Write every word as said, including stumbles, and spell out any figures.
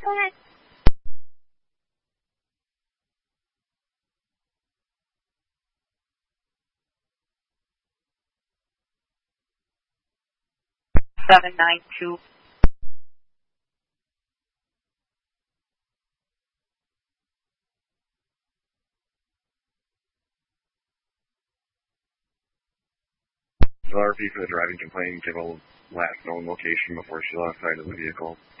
go ahead. seven nine two. R P for the driving complaint, give a last known location before she lost sight of the vehicle.